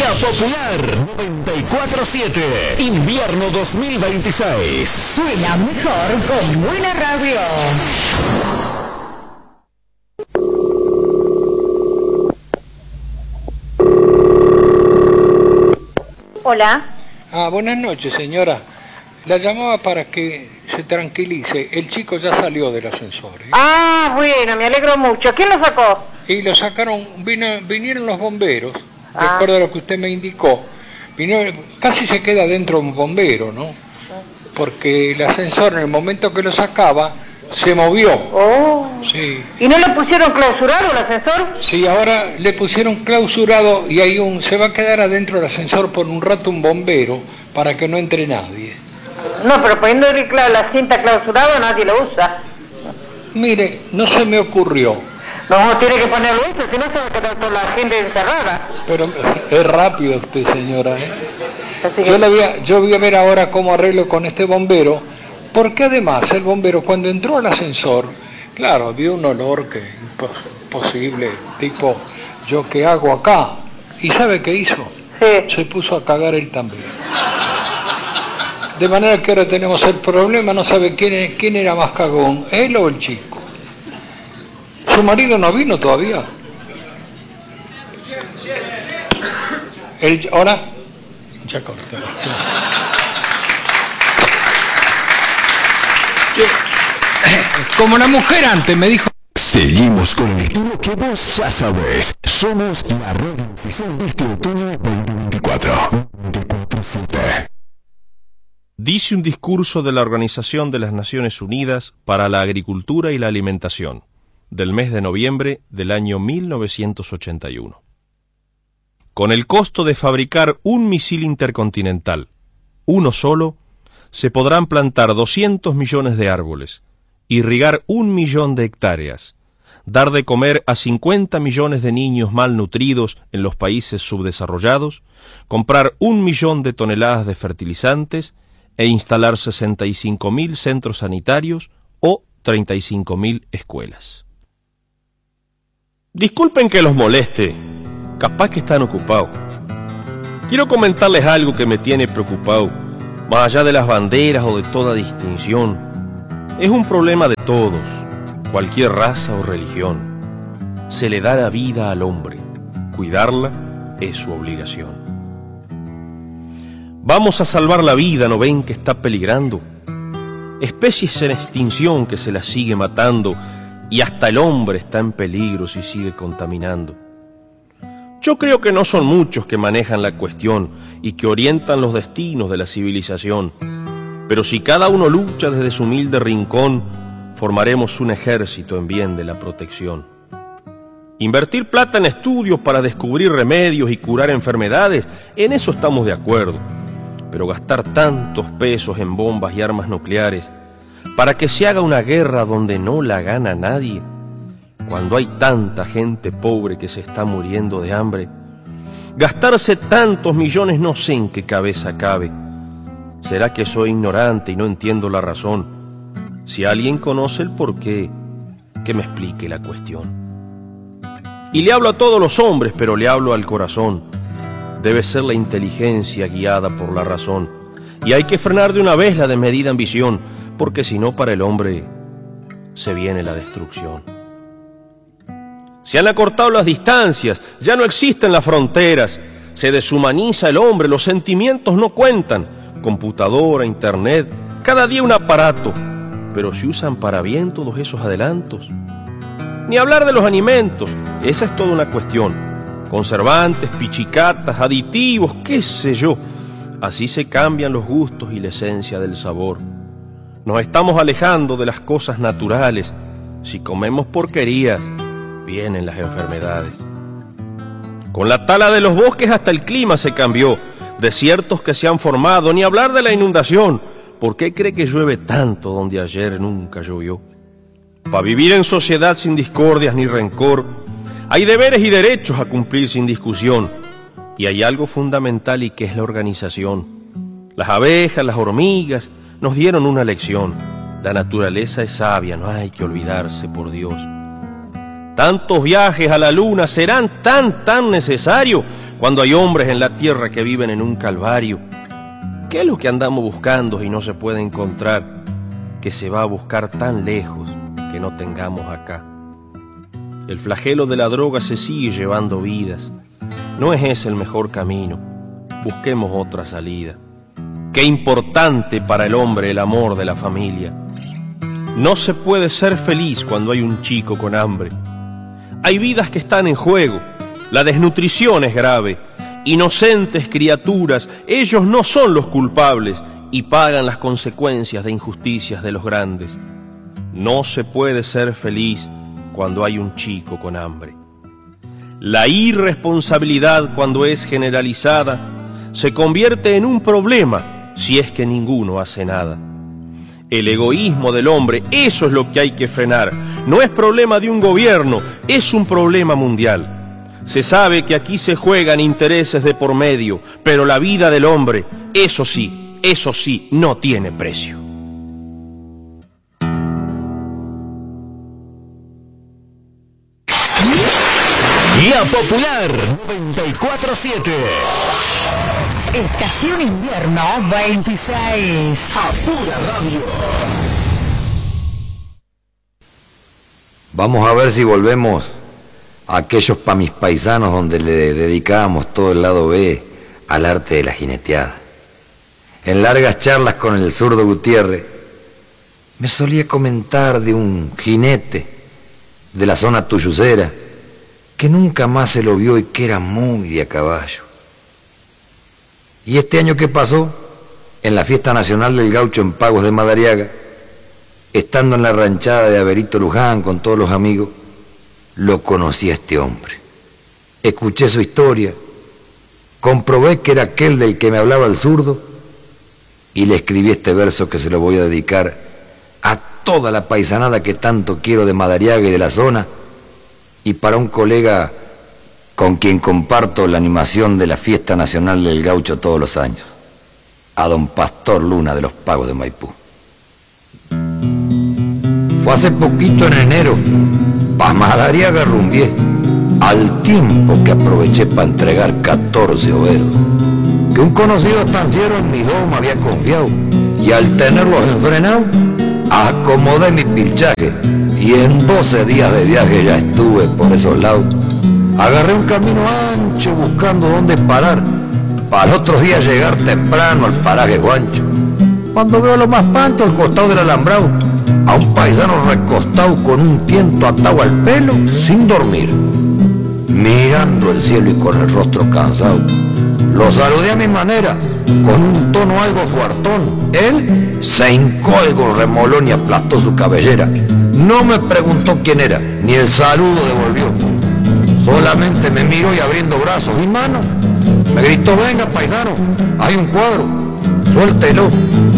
Energía Popular 94.7. Invierno 2026. Suena mejor con buena radio. Hola. Buenas noches, señora. La llamaba para que se tranquilice. El chico ya salió del ascensor. Bueno, me alegro mucho. ¿Quién lo sacó? Y lo sacaron, vinieron los bomberos, de acuerdo a lo que usted me indicó. Casi se queda dentro un bombero, ¿no? Porque el ascensor, en el momento que lo sacaba, se movió. Sí. ¿Y no le pusieron clausurado el ascensor? Sí, ahora le pusieron clausurado y se va a quedar adentro del ascensor por un rato un bombero para que no entre nadie. No, pero poniendo la cinta clausurada nadie lo usa. Mire, no se me ocurrió. No, tiene que ponerlo eso, si no se va a quedar toda la gente encerrada. Pero es rápido usted, señora, ¿eh? Que... Yo voy a ver ahora cómo arreglo con este bombero, porque además el bombero cuando entró al ascensor, claro, vio un olor que imposible, tipo, ¿yo qué hago acá? ¿Y sabe qué hizo? Sí. Se puso a cagar él también. De manera que ahora tenemos el problema, no sabe quién era más cagón, él o el chico. Su marido no vino todavía. ¿Ahora? Ya corta. Como la mujer antes me dijo... Seguimos con el estilo que vos ya sabés. Somos la radio oficial de este otoño 2024. 24/7. Dice un discurso de la Organización de las Naciones Unidas para la Agricultura y la Alimentación, del mes de noviembre del año 1981. Con el costo de fabricar un misil intercontinental, uno solo, se podrán plantar 200 millones de árboles, irrigar 1 millón de hectáreas, dar de comer a 50 millones de niños malnutridos en los países subdesarrollados, comprar 1 millón de toneladas de fertilizantes e instalar 65.000 centros sanitarios o 35.000 escuelas. Disculpen que los moleste, capaz que están ocupados. Quiero comentarles algo que me tiene preocupado, más allá de las banderas o de toda distinción. Es un problema de todos, cualquier raza o religión. Se le da la vida al hombre, cuidarla es su obligación. Vamos a salvar la vida, ¿no ven que está peligrando? Especies en extinción que se las sigue matando y hasta el hombre está en peligro si sigue contaminando. Yo creo que no son muchos que manejan la cuestión y que orientan los destinos de la civilización, pero si cada uno lucha desde su humilde rincón, formaremos un ejército en bien de la protección. Invertir plata en estudios para descubrir remedios y curar enfermedades, en eso estamos de acuerdo. Pero gastar tantos pesos en bombas y armas nucleares para que se haga una guerra donde no la gana nadie, cuando hay tanta gente pobre que se está muriendo de hambre, gastarse tantos millones no sé en qué cabeza cabe. ¿Será que soy ignorante y no entiendo la razón? Si alguien conoce el porqué, que me explique la cuestión. Y le hablo a todos los hombres, pero le hablo al corazón. Debe ser la inteligencia guiada por la razón. Y hay que frenar de una vez la desmedida ambición, porque si no para el hombre se viene la destrucción. Se han acortado las distancias, ya no existen las fronteras, se deshumaniza el hombre, los sentimientos no cuentan. Computadora, internet, cada día un aparato, pero se usan para bien todos esos adelantos. Ni hablar de los alimentos, esa es toda una cuestión. Conservantes, pichicatas, aditivos, qué sé yo. Así se cambian los gustos y la esencia del sabor. Nos estamos alejando de las cosas naturales. Si comemos porquerías, vienen las enfermedades. Con la tala de los bosques hasta el clima se cambió. Desiertos que se han formado, ni hablar de la inundación. ¿Por qué cree que llueve tanto donde ayer nunca llovió? Para vivir en sociedad sin discordias ni rencor, hay deberes y derechos a cumplir sin discusión. Y hay algo fundamental y que es la organización. Las abejas, las hormigas nos dieron una lección. La naturaleza es sabia, no hay que olvidarse, por Dios. Tantos viajes a la luna serán tan necesarios cuando hay hombres en la tierra que viven en un calvario. ¿Qué es lo que andamos buscando y no se puede encontrar, que se va a buscar tan lejos que no tengamos acá? El flagelo de la droga se sigue llevando vidas. No es ese el mejor camino. Busquemos otra salida. Qué importante para el hombre el amor de la familia. No se puede ser feliz cuando hay un chico con hambre. Hay vidas que están en juego. La desnutrición es grave. Inocentes criaturas, ellos no son los culpables y pagan las consecuencias de injusticias de los grandes. No se puede ser feliz cuando hay un chico con hambre. La irresponsabilidad, cuando es generalizada, se convierte en un problema si es que ninguno hace nada. El egoísmo del hombre, eso es lo que hay que frenar. No es problema de un gobierno, es un problema mundial. Se sabe que aquí se juegan intereses de por medio, pero la vida del hombre, eso sí, no tiene precio. La Popular 94.7. Estación Invierno 26. A pura radio. Vamos a ver si volvemos a aquellos pa' mis paisanos donde le dedicábamos todo el lado B al arte de la jineteada. En largas charlas con el zurdo Gutiérrez me solía comentar de un jinete de la zona tuyucera que nunca más se lo vio y que era muy de a caballo. Y este año que pasó, en la fiesta nacional del gaucho en Pagos de Madariaga, estando en la ranchada de Averito Luján con todos los amigos, lo conocí a este hombre. Escuché su historia, comprobé que era aquel del que me hablaba el zurdo y le escribí este verso que se lo voy a dedicar a toda la paisanada que tanto quiero de Madariaga y de la zona, y para un colega con quien comparto la animación de la fiesta nacional del gaucho todos los años, a don Pastor Luna de los Pagos de Maipú. Fue hace poquito en enero, pa' Madariaga rumbié, al tiempo que aproveché para entregar 14 overos, que un conocido estanciero en mi doma había confiado, y al tenerlos enfrenados, acomodé mi pilchaje, y en 12 días de viaje ya estuve por esos lados. Agarré un camino ancho buscando dónde parar, para otros días llegar temprano al paraje Guancho. Cuando veo lo más panto al costado del alambrado, a un paisano recostado con un tiento atado al pelo, sin dormir, mirando el cielo y con el rostro cansado. Lo saludé a mi manera, con un tono algo fuertón. Él se hincó algo remolón y aplastó su cabellera. No me preguntó quién era, ni el saludo devolvió. Solamente me miró y abriendo brazos y manos, me gritó: venga paisano, hay un cuadro, suéltelo.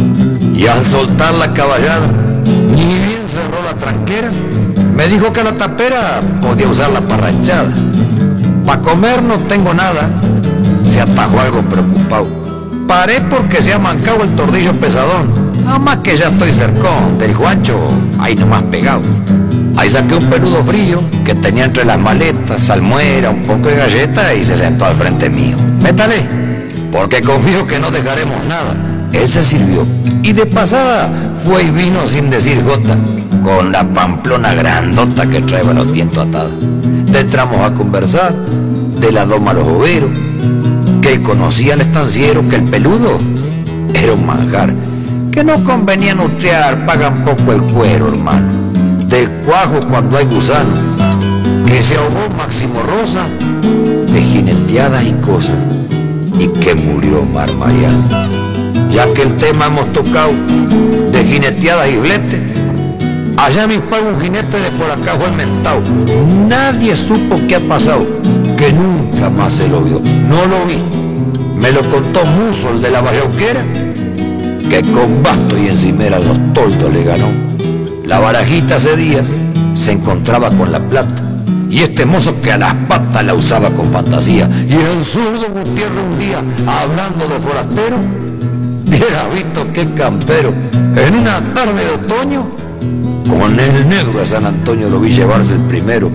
Y al soltar la caballada, ni bien cerró la tranquera, me dijo que la tapera podía usarla para ranchada. Pa' comer no tengo nada, se atajó algo preocupado. Paré porque se ha mancado el tordillo pesadón, nada más que ya estoy cercón del Juancho, ahí nomás pegado. Ahí saqué un peludo frío que tenía entre las maletas, salmuera, un poco de galleta y se sentó al frente mío. Métale, porque confío que no dejaremos nada. Él se sirvió y de pasada fue y vino sin decir gota, con la pamplona grandota que trae los tientos atados. Entramos a conversar de la doma a los overos, que él conocía al estanciero, que el peludo era un manjar, que no convenía nutriar, pagan poco el cuero, hermano. Del cuajo cuando hay gusano, que se ahogó Máximo Rosa, de jineteadas y cosas, y que murió Mar Mariano. Ya que el tema hemos tocado de jineteadas y blete, allá en mis pagos un jinete de por acá fue mentado. Nadie supo qué ha pasado, que nunca más se lo vio. No lo vi, me lo contó Muso, el de la Bayauquera, que con basto y encimera los toldos le ganó. La barajita ese día se encontraba con la plata, y este mozo que a las patas la usaba con fantasía. Y el zurdo Gutiérrez un día, hablando de forastero, hubiera visto qué campero, en una tarde de otoño, con el negro de San Antonio lo vi llevarse el primero,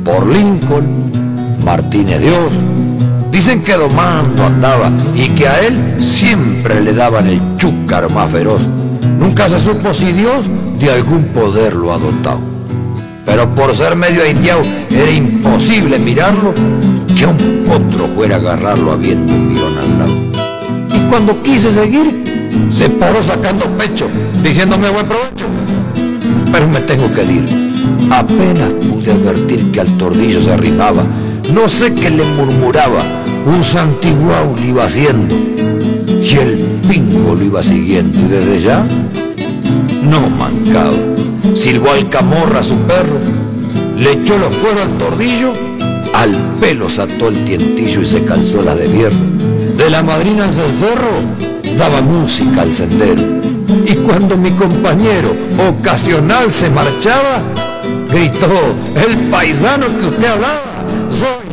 por Lincoln, Martínez Dios. Dicen que domando andaba y que a él siempre le daban el chúcar más feroz. Nunca se supo si Dios de algún poder lo ha dotado. Pero por ser medio indiao era imposible mirarlo, que un potro fuera a agarrarlo habiendo un millón al lado. Y cuando quise seguir, se paró sacando pecho, diciéndome buen provecho. Pero me tengo que ir. Apenas pude advertir que al tordillo se arrimaba. No sé qué le murmuraba, un santiguao le iba haciendo, y el pingo lo iba siguiendo, y desde ya no mancaba. Silbó al camorra a su perro, le echó los cueros al tordillo, al pelo saltó el tientillo y se calzó la de hierro. De la madrina al cencerro daba música al sendero, y cuando mi compañero ocasional se marchaba, gritó: el paisano que usted hablaba soy